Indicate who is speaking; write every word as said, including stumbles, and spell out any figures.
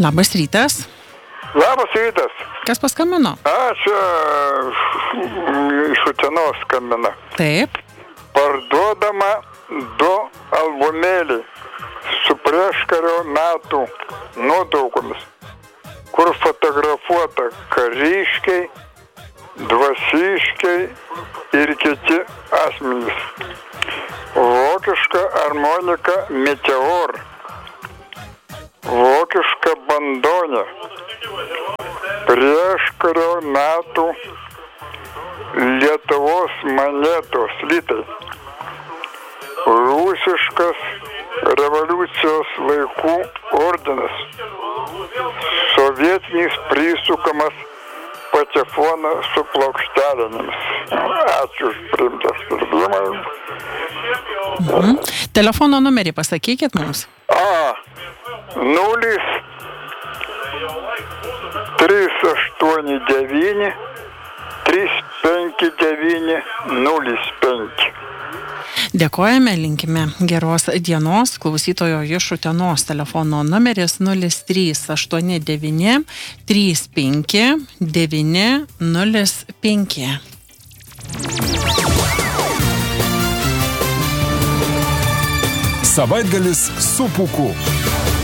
Speaker 1: Labas rytas.
Speaker 2: Labas rytas.
Speaker 1: Kas paskambino?
Speaker 2: Aš iš Utenos skambina.
Speaker 1: Taip.
Speaker 2: Parduodama du albumėliai su prieškario metų nuotraukomis, kur fotografuota kariškiai, dvasiškiai ir kiti asmenys. Vokiška harmonika Meteor, vokiška bandonė, prieškario metų Lietuvos monetos litai, rusiškas revoliucijos laikų ordinas, sovietinis prisukamas patefonas su plokštelėmis. Ačiū už priimtą sprendimą.
Speaker 1: Mhm. Telefono numerį pasakykit mums.
Speaker 2: A, nulis trys aštuoni devyni trys penki devyni nulis penki.
Speaker 1: Dėkojame, linkime geros dienos. Klausytojo iš Utenos telefono numeris nulis trys aštuoni devyni trys penki devyni nulis penki.
Speaker 3: Savaitgalis su Pūku.